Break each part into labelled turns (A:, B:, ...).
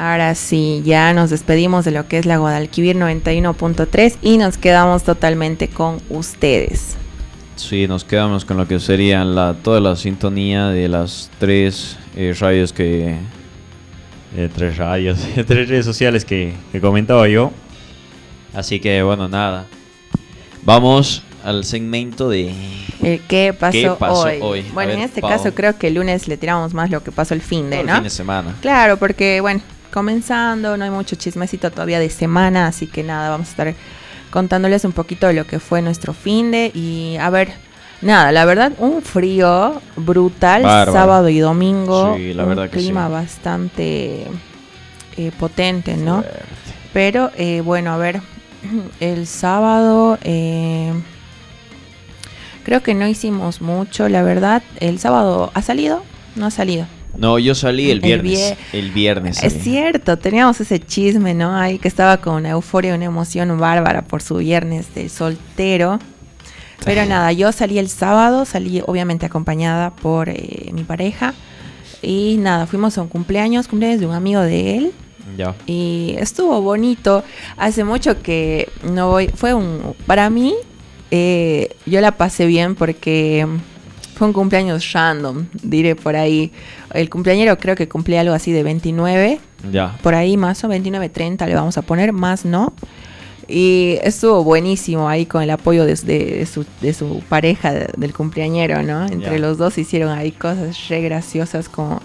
A: Ahora sí, ya nos despedimos de lo que es la Guadalquivir 91.3 y nos quedamos totalmente con ustedes.
B: Sí, nos quedamos con lo que serían toda la sintonía de las tres radios que... tres radios, tres redes sociales que comentaba yo. Así que bueno, nada. Vamos al segmento de...
A: ¿Qué pasó hoy? Bueno,
B: ver,
A: en este
B: Pau.
A: caso creo que el lunes le tiramos más lo que pasó el fin de,
B: Todo
A: ¿no?
B: el fin de semana.
A: Claro, porque bueno, comenzando, no hay mucho chismecito todavía de semana, así que nada, vamos a estar contándoles un poquito de lo que fue nuestro fin de y a ver, nada, la verdad, un frío brutal,
B: Bárbaro.
A: sábado y domingo,
B: Sí, la
A: un
B: verdad que
A: clima
B: sí.
A: bastante potente, ¿no?
B: Fuerte.
A: Pero bueno, a ver, el sábado creo que no hicimos mucho, la verdad. ¿El sábado ha salido? No ha salido.
B: No, yo salí el viernes. El viernes salí.
A: Es cierto, teníamos ese chisme, ¿no? Ahí que estaba con una euforia, una emoción bárbara por su viernes de soltero. Pero nada, yo salí el sábado, salí obviamente acompañada por mi pareja. Y nada, fuimos a un cumpleaños de un amigo de él.
B: Ya.
A: Y estuvo bonito. Hace mucho que no voy. Para mí, yo la pasé bien porque fue un cumpleaños random, diré por ahí. El cumpleañero creo que cumplía algo así de 29.
B: Ya.
A: Por ahí más o 29, 30 le vamos a poner, más no. Y estuvo buenísimo ahí con el apoyo de su pareja, del cumpleañero, ¿no? Entre los dos hicieron ahí cosas re graciosas como...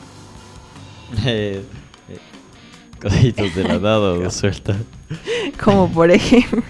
B: Cositos de la dado suelta.
A: Como por ejemplo,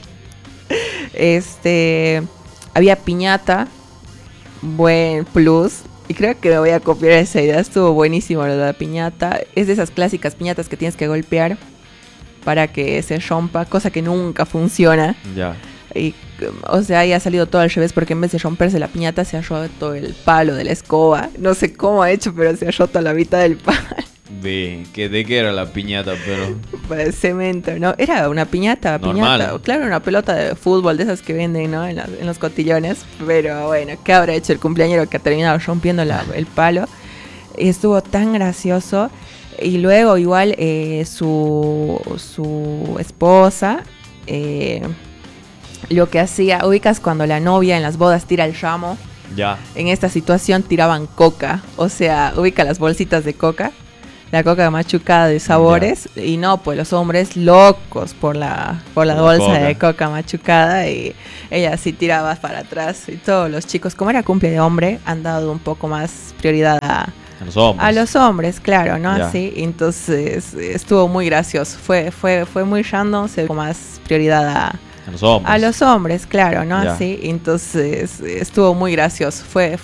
A: había piñata, buen plus. Y creo que me voy a copiar esa idea. Estuvo buenísimo lo de la piñata. Es de esas clásicas piñatas que tienes que golpear para que se rompa, cosa que nunca funciona.
B: Ya.
A: Y, o sea, ya ha salido todo al revés porque en vez de romperse la piñata se ha roto el palo de la escoba. No sé cómo ha hecho, pero se ha roto la mitad del palo.
B: ¿De qué era la piñata? Pero
A: Pues cemento, ¿no? Era una piñata.
B: Normal.
A: Claro, una pelota de fútbol de esas que venden, ¿no? En los cotillones. Pero bueno, ¿qué habrá hecho el cumpleañero que ha terminado rompiendo el palo? Y estuvo tan gracioso. Y luego igual su esposa, lo que hacía, ubicas cuando la novia en las bodas tira el ramo.
B: ya.
A: En esta situación tiraban coca. O sea, ubica las bolsitas de coca. La coca machucada de sabores. Y no, pues los hombres locos por la bolsa
B: coca.
A: de coca machucada. Y ella sí tiraba para atrás. Y todos los chicos, como era cumple de hombre, han dado un poco más prioridad a los hombres, claro, ¿no?
B: Ya.
A: Así, entonces estuvo muy gracioso. Fue muy random, se dio más prioridad a los hombres, claro, ¿no?
B: Ya.
A: Así, entonces estuvo muy gracioso. Fue